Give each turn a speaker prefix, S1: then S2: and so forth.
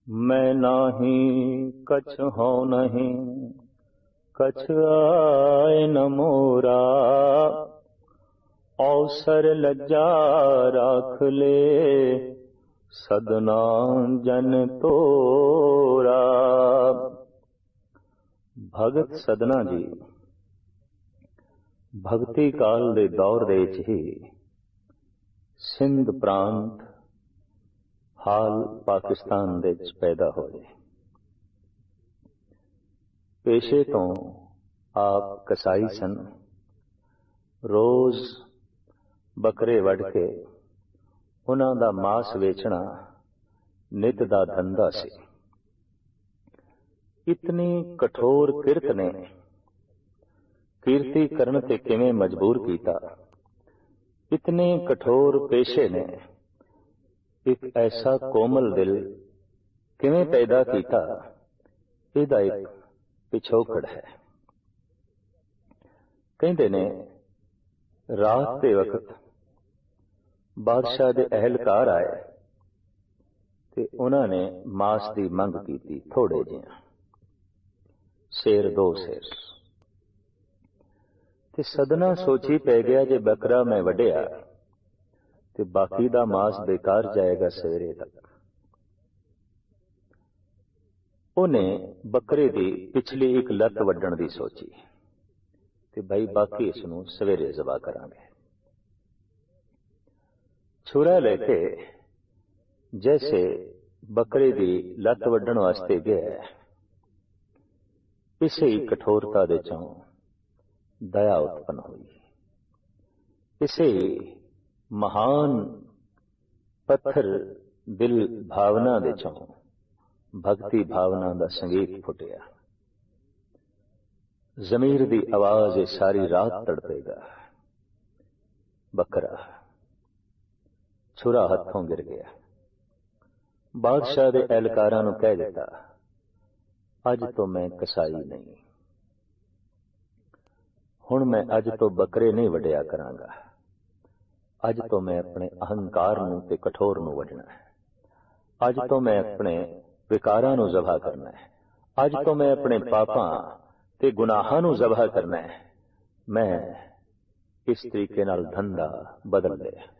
S1: मैं नाही कछ हो नहीं, कछ आए न मोरा। अवसर लज्जा राख ले, सदना जन तोरा। भगत सदना जी भगती काल दे दौर दे विच ही सिंध प्रांत हाल पाकिस्तान दे विच पैदा होए। पेशे तो आप कसाई सन। रोज बकरे वढ़ के उन्हां दा मांस वेचना नित दा धंधा सी। इतनी कठोर किरत ने कीर्ति करन ते किवें मजबूर कीता। इतने कठोर पेशे ने एक ऐसा कोमल दिल किवें पैदा कीता, इहदा एक पिछोकड़ है। कहंदे ने रात के वक्त बादशाह दे अहलकार आए ते उन्हां ने मांस की मंग की, थोड़े जिहा शेर दो शेर। ते सदना सोची पै गया, जे बकरा मैं वढिया ते बाकी दा मांस बेकार जाएगा सवेरे तक। उन्हें बकरे दी पिछली एक लत वड्डण दी सोची ते भाई बाकी इसनूं सवेरे ज़बा करांगे। छुरा लेके जैसे बकरे दी लत वड्डण वास्ते गया, इसे ही कठोरता दे चों दया उत्पन्न हुई। इसे ही महान पत्थर दिल भावना दे चों भक्ति भावना दा संगीत फुटिया। जमीर दी आवाज ये सारी रात तड़पेगा। बकरा छुरा हथों गिर गया। बादशाह दे एहलकारां नूं कह दिता, अज तो मैं कसाई नहीं, हुण मैं अज तो बकरे नहीं वढिया करांगा। अज तो मैं अपने अहंकार नूं ते कठोर नूं वढना है। अज तो मैं अपने विकारां नूं ज़बह करना है। अज तो मैं अपने पापां ते गुनाहां नूं ज़बह करना है। मैं इस तरीके नाल धंधा बदल लिया।